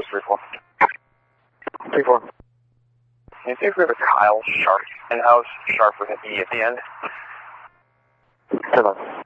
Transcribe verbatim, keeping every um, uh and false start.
three four. three four. Can you see if we have a Kyle Sharp in-house, Sharp with an E at the end? Seven.